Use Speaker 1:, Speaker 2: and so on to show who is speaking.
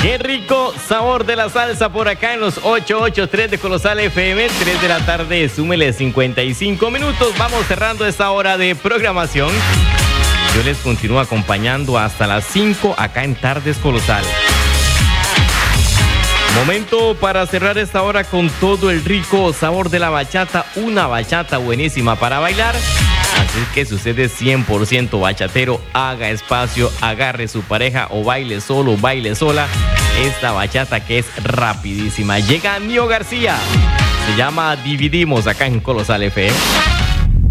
Speaker 1: Qué rico sabor de la salsa por acá en los 883 de Colosal FM, 3 de la tarde, súmele 55 minutos. Vamos cerrando esta hora de programación. Yo les continúo acompañando hasta las 5 acá en Tardes Colosal. Momento para cerrar esta hora con todo el rico sabor de la bachata, una bachata buenísima para bailar. Así que si usted es 100% bachatero, haga espacio, agarre su pareja o baile solo, baile sola. Esta bachata que es rapidísima. Llega Nio García. Se llama Dividimos acá en Colosal FM.